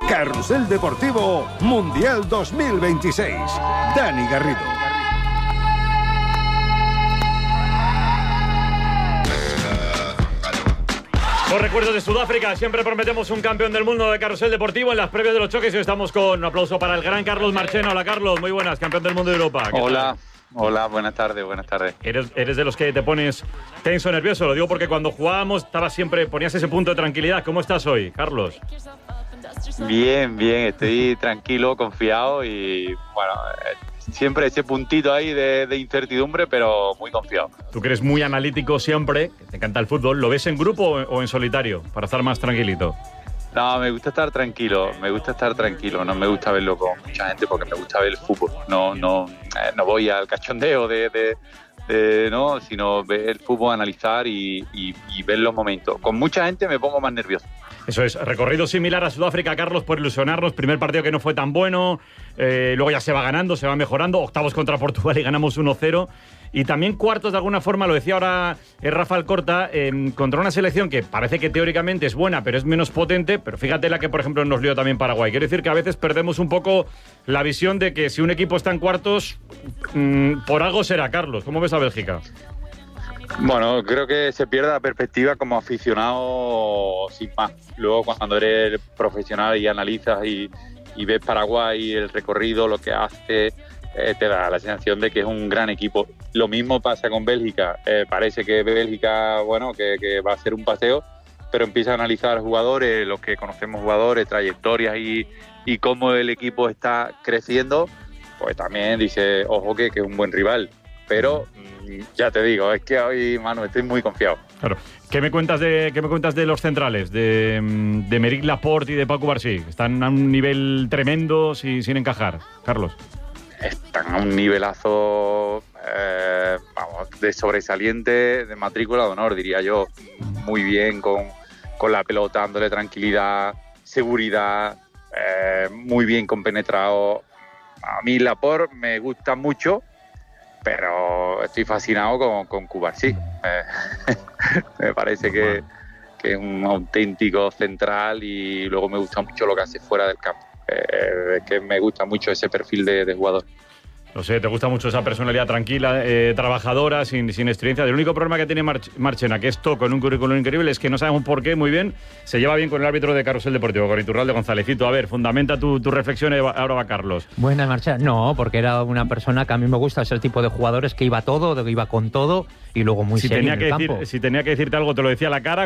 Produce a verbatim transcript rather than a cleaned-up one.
Carrusel Deportivo Mundial dos mil veintiséis. Dani Garrido. Los recuerdos de Sudáfrica, siempre prometemos un campeón del mundo de carrusel deportivo en las previas de los choques y hoy estamos con un aplauso para el gran Carlos Marchena. Hola Carlos, muy buenas, campeón del mundo de Europa. Hola, hola, buenas tardes, buenas tardes. ¿Eres, ¿Eres de los que te pones tenso, nervioso? Lo digo porque cuando jugábamos estabas siempre, ponías ese punto de tranquilidad. ¿Cómo estás hoy, Carlos? Bien, bien, estoy tranquilo, confiado y bueno, siempre ese puntito ahí de, de incertidumbre, pero muy confiado. Tú que eres muy analítico siempre, que te encanta el fútbol, ¿lo ves en grupo o en solitario para estar más tranquilito? No, me gusta estar tranquilo, me gusta estar tranquilo, no me gusta verlo con mucha gente porque me gusta ver el fútbol, no, no, eh, no voy al cachondeo de, de, de no, sino ver el fútbol, analizar y, y, y ver los momentos. Con mucha gente me pongo más nervioso. Eso es, recorrido similar a Sudáfrica, Carlos, por ilusionarnos. Primer partido que no fue tan bueno, eh, luego ya se va ganando, se va mejorando. Octavos contra Portugal y ganamos uno cero. Y también cuartos, de alguna forma, lo decía ahora eh, Rafa Alcorta, eh, contra una selección que parece que teóricamente es buena, pero es menos potente. Pero fíjate la que, por ejemplo, nos lió también Paraguay. Quiero decir que a veces perdemos un poco la visión de que si un equipo está en cuartos, mmm, por algo será, Carlos. ¿Cómo ves a Bélgica? Bueno, creo que se pierde la perspectiva como aficionado sin más. Luego cuando eres profesional y analizas y, y ves Paraguay, el recorrido, lo que hace, eh, te da la sensación de que es un gran equipo. Lo mismo pasa con Bélgica. Eh, parece que Bélgica, bueno, que, que va a ser un paseo, pero empieza a analizar jugadores, los que conocemos jugadores, trayectorias y, y cómo el equipo está creciendo, pues también dice, ojo que, que es un buen rival. Pero ya te digo, es que hoy, Manu, estoy muy confiado. Claro. ¿Qué me cuentas de, qué me cuentas de los centrales? De, de Meric Laporte y de Paco Barsí. Están a un nivel tremendo sin, sin encajar, Carlos. Están a un nivelazo, eh, vamos, de sobresaliente, de matrícula de honor, diría yo. Muy bien con, con la pelota, dándole tranquilidad, seguridad, eh, muy bien compenetrado. A mí Laporte me gusta mucho, pero estoy fascinado con, con Cubarsí. Eh, me parece que, que es un auténtico central y luego me gusta mucho lo que hace fuera del campo. Eh, es que me gusta mucho ese perfil de, de jugador. No sé, te gusta mucho esa personalidad tranquila, eh, trabajadora, sin, sin experiencia. El único problema que tiene March- Marchena, que es todo con un currículum increíble, es que no sabemos por qué, muy bien, se lleva bien con el árbitro de Carrusel Deportivo, con Iturralde Gonzálezito. A ver, fundamenta tu, tu reflexión, ahora va Carlos. Buena Marchena, no, porque era una persona que a mí me gusta, ese tipo de jugadores que iba todo, que iba con todo y luego muy si serio tenía en que el decir, campo. Si tenía que decirte algo, te lo decía a la cara.